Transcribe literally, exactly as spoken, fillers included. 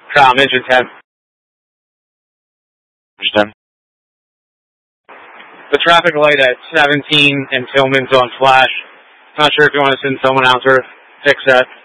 Com, engine ten. Engine ten. The traffic light at seventeen and Tillman's on flash. Not sure if you want to send someone out to fix that.